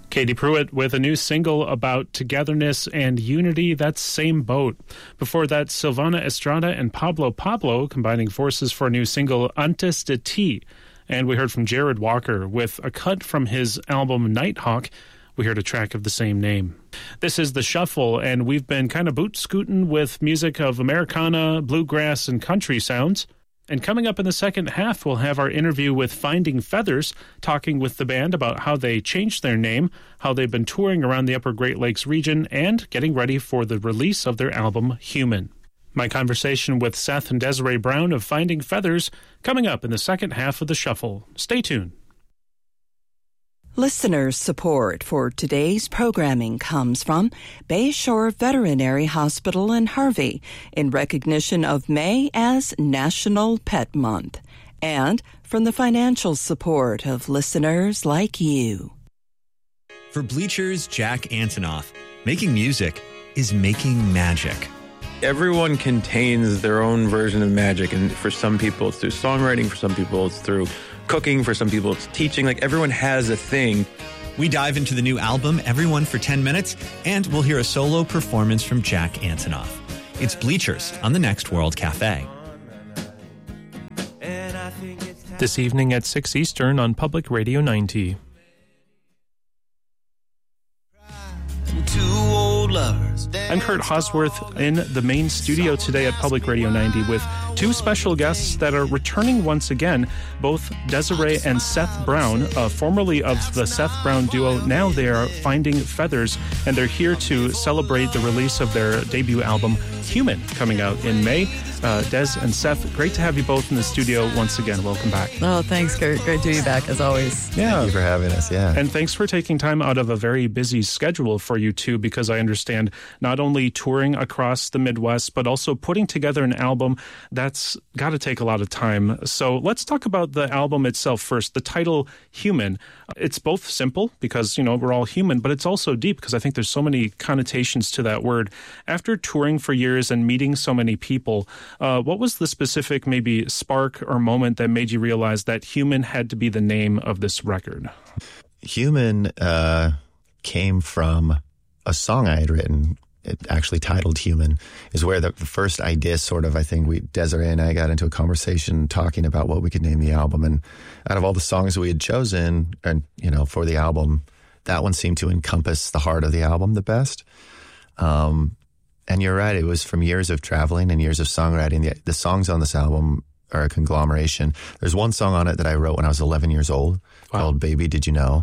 Katie Pruitt with a new single about togetherness and unity. That's Same Boat. Before that, Silvana Estrada and Pablo Pablo combining forces for a new single, Antes de Ti. And we heard from Jared Walker with a cut from his album Nighthawk. We heard a track of the same name. This is The Shuffle, and we've been kind of boot-scooting with music of Americana, bluegrass, and country sounds. And coming up in the second half, we'll have our interview with Finding Feathers, talking with the band about how they changed their name, how they've been touring around the Upper Great Lakes region, and getting ready for the release of their album, Human. My conversation with Seth and Desiree Brown of Finding Feathers coming up in the second half of The Shuffle. Stay tuned. Listener support for today's programming comes from Bayshore Veterinary Hospital in Harvey in recognition of May as National Pet Month, and from the financial support of listeners like you. For Bleachers, Jack Antonoff, making music is making magic. Everyone contains their own version of magic, and for some people it's through songwriting, for some people it's through cooking, for some people it's teaching. Like, everyone has a thing. We dive into the new album, Everyone for 10 Minutes, and we'll hear a solo performance from Jack Antonoff. It's Bleachers on the Next World Cafe. This evening at 6 Eastern on Public Radio 90. I'm Kurt Hosworth in the main studio today at Public Radio 90 with two special guests that are returning once again, both Desiree and Seth Brown, formerly of the Seth Brown duo. Now they are Finding Feathers, and they're here to celebrate the release of their debut album, Human, coming out in May. Des and Seth, great to have you both in the studio once again. Welcome back. Oh, thanks, Kurt. Great to be back, as always. Yeah. Thank you for having us, yeah. And thanks for taking time out of a very busy schedule for you two, because I understand not only touring across the Midwest, but also putting together an album that's got to take a lot of time. So let's talk about the album itself first. The title, Human, it's both simple because, you know, we're all human, but it's also deep because I think there's so many connotations to that word. After touring for years and meeting so many people, what was the specific maybe spark or moment that made you realize that Human had to be the name of this record? Human came from a song I had written. It actually titled Human, is where the first idea sort of, I think Desiree and I got into a conversation talking about what we could name the album. And out of all the songs we had chosen, and, you know, for the album, that one seemed to encompass the heart of the album the best. And you're right, it was from years of traveling and years of songwriting. The songs on this album are a conglomeration. There's one song on it that I wrote when I was 11 years old called Baby Did You Know?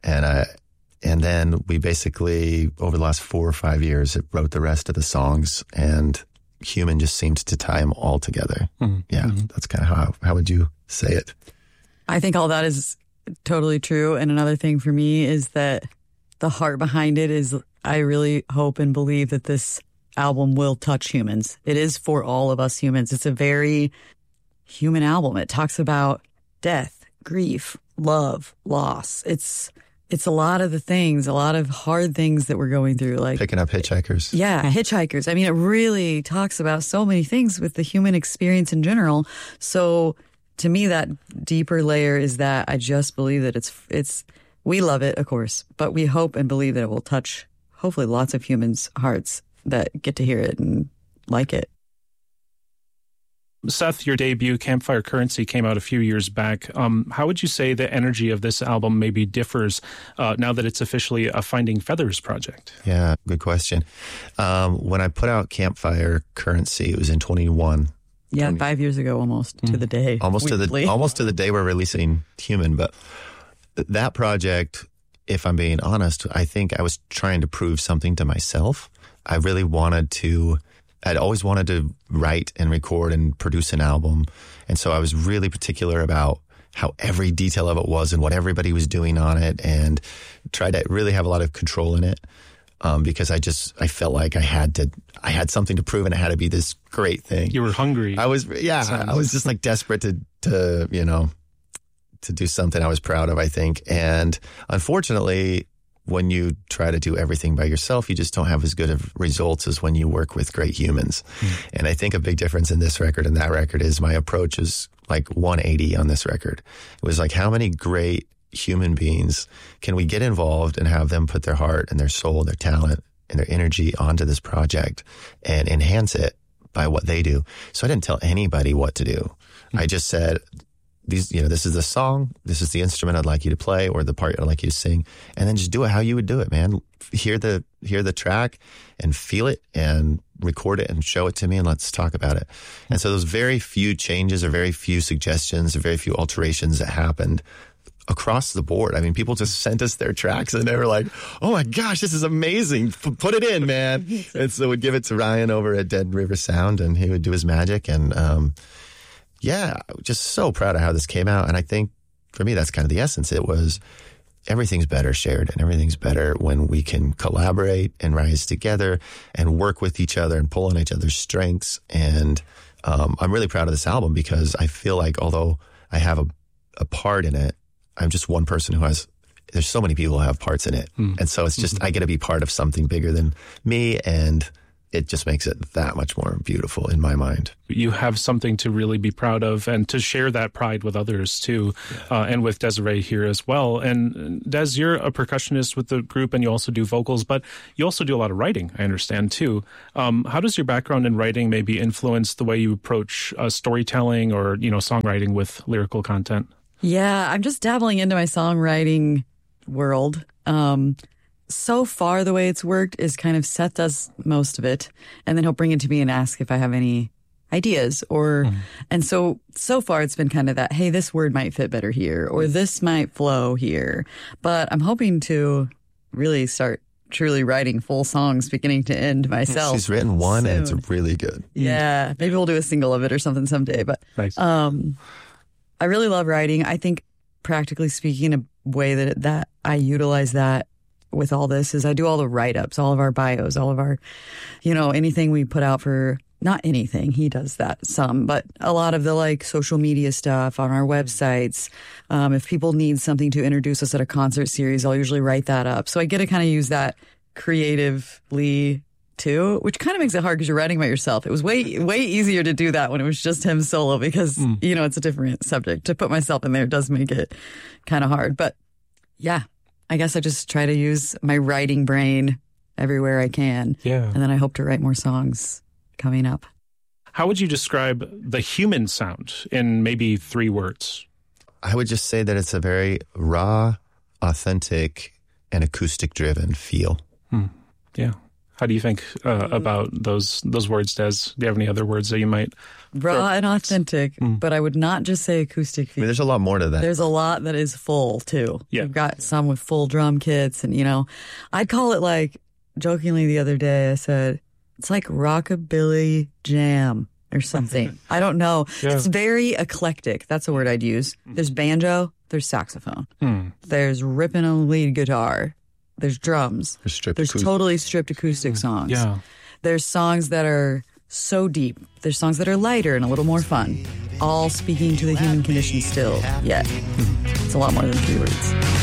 And then we basically, over the last 4 or 5 years, wrote the rest of the songs, and Human just seemed to tie them all together. Mm-hmm. Yeah, that's kind of how would you say it? I think all that is totally true. And another thing for me is that the heart behind it is, I really hope and believe that this album will touch humans. It is for all of us humans. It's a very human album. It talks about death, grief, love, loss. It's a lot of the things, a lot of hard things that we're going through, like picking up hitchhikers. Yeah, hitchhikers. I mean, it really talks about so many things with the human experience in general. So to me, that deeper layer is that I just believe that it's we love it, of course, but we hope and believe that it will touch hopefully lots of humans' hearts that get to hear it and like it. Seth, your debut, Campfire Currency, came out a few years back. How would you say the energy of this album maybe differs now that it's officially a Finding Feathers project? Yeah, good question. When I put out Campfire Currency, it was in 2021. Yeah, 5 years ago almost to the day. Almost to the day we're releasing Human. But that project, if I'm being honest, I think I was trying to prove something to myself. I really I'd always wanted to write and record and produce an album. And so I was really particular about how every detail of it was and what everybody was doing on it, and tried to really have a lot of control in it. Because I felt like I had something to prove, and it had to be this great thing. You were hungry. I was just like desperate to do something I was proud of, I think. And unfortunately, when you try to do everything by yourself, you just don't have as good of results as when you work with great humans. And I think a big difference in this record and that record is my approach is like 180 on this record. It was like, how many great human beings, can we get involved and have them put their heart and their soul, their talent and their energy onto this project and enhance it by what they do? So I didn't tell anybody what to do. I just said, this is the song, this is the instrument I'd like you to play, or the part I'd like you to sing, and then just do it how you would do it, man. Hear the track and feel it and record it and show it to me and let's talk about it. And so those very few changes or very few suggestions or very few alterations that happened across the board. I mean, people just sent us their tracks and they were like, oh my gosh, this is amazing. Put it in, man. And so we'd give it to Ryan over at Dead River Sound and he would do his magic. And, just so proud of how this came out. And I think for me, that's kind of the essence. It was everything's better shared and everything's better when we can collaborate and rise together and work with each other and pull on each other's strengths. And I'm really proud of this album because I feel like although I have a part in it, I'm just one person there's so many people who have parts in it. And so it's just, I get to be part of something bigger than me, and it just makes it that much more beautiful in my mind. You have something to really be proud of and to share that pride with others too, and with Desiree here as well. And Des, you're a percussionist with the group and you also do vocals, but you also do a lot of writing, I understand too. How does your background in writing maybe influence the way you approach storytelling or, songwriting with lyrical content? Yeah, I'm just dabbling into my songwriting world. So far, the way it's worked is kind of Seth does most of it, and then he'll bring it to me and ask if I have any ideas. And so far it's been kind of that, hey, this word might fit better here, or this might flow here. But I'm hoping to really start truly writing full songs beginning to end myself. She's written one soon. And it's really good. Yeah, maybe we'll do a single of it or something someday. But nice. I really love writing. I think, practically speaking, a way that I utilize that with all this is I do all the write-ups, all of our bios, all of our, anything we put out for, not anything, he does that some, but a lot of the social media stuff on our websites. If people need something to introduce us at a concert series, I'll usually write that up. So I get to kind of use that creatively too, which kind of makes it hard because you're writing about yourself. It was way easier to do that when it was just him solo because, it's a different subject. To put myself in there does make it kind of hard. But yeah, I guess I just try to use my writing brain everywhere I can. Yeah. And then I hope to write more songs coming up. How would you describe the human sound in maybe 3 words? I would just say that it's a very raw, authentic, and acoustic-driven feel. Yeah. How do you think about those words, Des? Do you have any other words that you might... Raw and authentic, but I would not just say acoustic feel. There's a lot more to that. There's a lot that is full, too. Yeah. We've got some with full drum kits, and, I'd call it jokingly the other day, I said, it's like rockabilly jam or something. I don't know. Yeah. It's very eclectic. That's a word I'd use. There's banjo, there's saxophone, there's ripping on lead guitar, there's drums, there's totally stripped acoustic songs. Yeah. There's songs that are so deep. There's songs that are lighter and a little more fun, all speaking to the human condition still, yet. It's a lot more than 3 words.